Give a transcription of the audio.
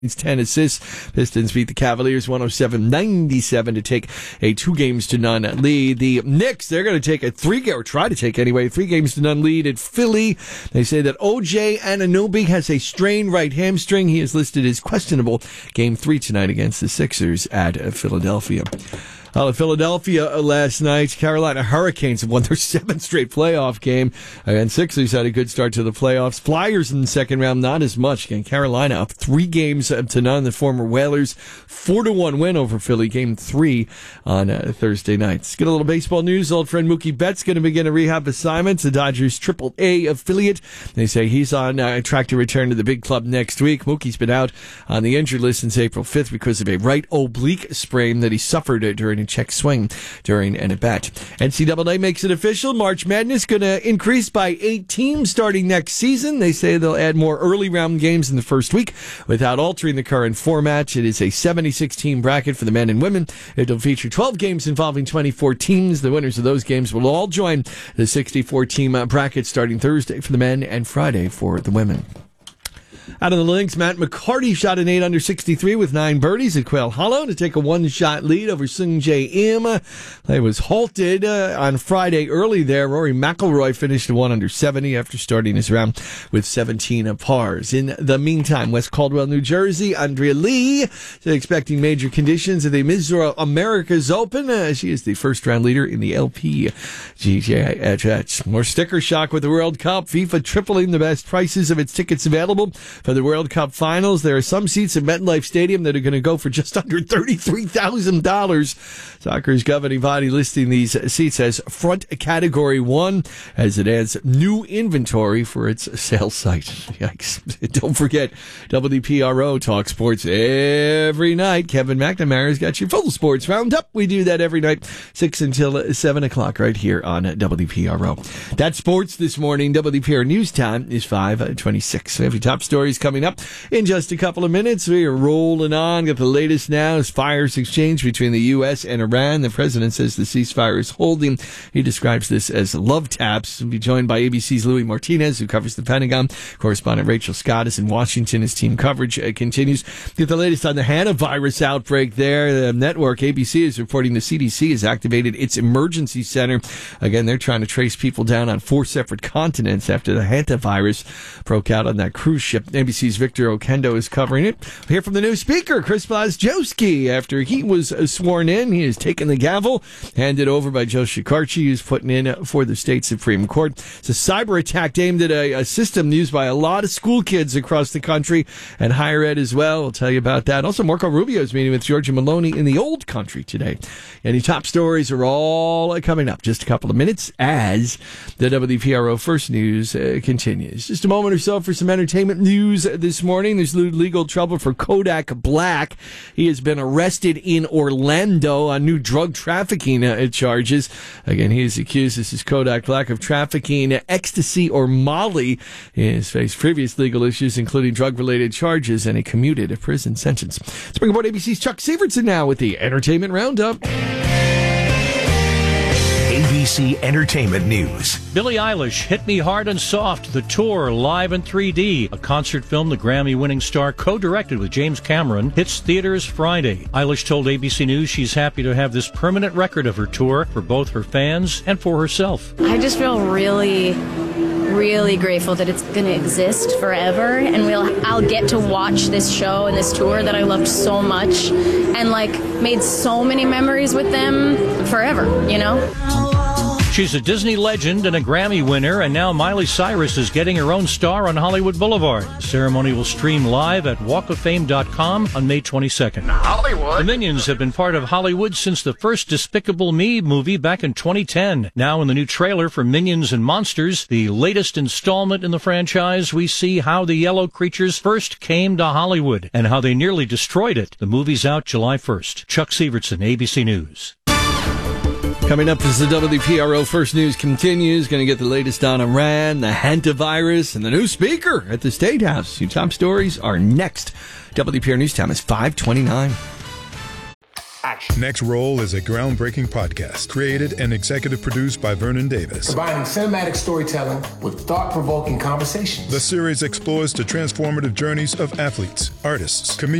It's 10 assists. Pistons beat the Cavaliers 107-97 to take a 2-0 lead. The Knicks, they're going to take a 3-0 lead at Philly. They say that OJ Anunoby has a strained right hamstring. He is listed as questionable. Game 3 tonight against the Sixers at Philadelphia. Philadelphia last night, Carolina Hurricanes have won their 7th straight playoff game. And Sixers had a good start to the playoffs. Flyers in the second round, not as much. Again, Carolina up 3-0. The former Whalers 4-1 win over Philly, game 3 on Thursday night. Let's get a little baseball news. Old friend Mookie Betts going to begin a rehab assignment. The Dodgers AAA affiliate. They say he's on track to return to the big club next week. Mookie's been out on the injured list since April 5th because of a right oblique sprain that he suffered during a check swing during an at-bat. NCAA makes it official. March Madness going to increase by 8 teams starting next season. They say they'll add more early round games in the first week without altering the current format. It is a 76-team bracket for the men and women. It'll feature 12 games involving 24 teams. The winners of those games will all join the 64-team bracket starting Thursday for the men and Friday for the women. Out of the Lynx, Matt McCarty shot an 8 under 63 with 9 birdies at Quail Hollow to take a 1-shot lead over Sung Jae Im. Play was halted on Friday early there. Rory McIlroy finished a 1 under 70 after starting his round with 17 pars. In the meantime, West Caldwell, New Jersey, Andrea Lee is expecting major conditions at the Mizuho Americas Open. She is the first-round leader in the LPGA. More sticker shock with the World Cup. FIFA tripling the best prices of its tickets available for the World Cup finals. There are some seats at MetLife Stadium that are going to go for just under $33,000. Soccer's governing body listing these seats as front category 1 as it adds new inventory for its sales site. Yikes. Don't forget, WPRO Talk Sports every night. Kevin McNamara's got your full sports roundup. We do that every night, 6 until 7 o'clock right here on WPRO. That's sports this morning. WPR News Time is 5:26. We have your top stories coming up in just a couple of minutes. We are rolling on. Got the latest now as fires exchange between the U.S. and Iran. The president says the ceasefire is holding. He describes this as love taps. We'll be joined by ABC's Louis Martinez, who covers the Pentagon. Correspondent Rachel Scott is in Washington. His team coverage continues. Get the latest on the hantavirus outbreak there. The network ABC is reporting the CDC has activated its emergency center. Again, they're trying to trace people down on 4 separate continents after the hantavirus broke out on that cruise ship. NBC's Victor Okendo is covering it. We'll hear from the new speaker, Chris Blazkowski. After he was sworn in, he has taken the gavel, handed over by Joe Shekarchi, who's putting in for the state Supreme Court. It's a cyber attack aimed at a system used by a lot of school kids across the country and higher ed as well. We'll tell you about that. Also, Marco Rubio is meeting with Giorgia Meloni in the old country today. Any top stories are all coming up just a couple of minutes as the WPRO First News continues. Just a moment or so for some entertainment news this morning. There's legal trouble for Kodak Black. He has been arrested in Orlando on new drug trafficking charges. Again, he is accused, this is Kodak Black, of trafficking ecstasy or Molly. He has faced previous legal issues, including drug-related charges and a commuted prison sentence. Let's bring aboard ABC's Chuck Sievertson now with the Entertainment Roundup. ABC Entertainment News. Billie Eilish, Hit Me Hard and Soft, the tour live in 3D. A concert film the Grammy-winning star co-directed with James Cameron hits theaters Friday. Eilish told ABC News she's happy to have this permanent record of her tour for both her fans and for herself. I just feel really grateful that it's going to exist forever, and I'll get to watch this show and this tour that I loved so much and made so many memories with them forever, you know? She's a Disney legend and a Grammy winner, and now Miley Cyrus is getting her own star on Hollywood Boulevard. The ceremony will stream live at walkoffame.com on May 22nd. Hollywood. The Minions have been part of Hollywood since the first Despicable Me movie back in 2010. Now in the new trailer for Minions and Monsters, the latest installment in the franchise, we see how the yellow creatures first came to Hollywood and how they nearly destroyed it. The movie's out July 1st. Chuck Sievertson, ABC News. Coming up as the WPRO First News continues, going to get the latest on Iran, the hantavirus, and the new speaker at the State House. Your top stories are next. WPR News Time is 5:29. At watch. Next Roll is a groundbreaking podcast created and executive produced by Vernon Davis. Combining cinematic storytelling with thought-provoking conversations. The series explores the transformative journeys of athletes, artists, comedians,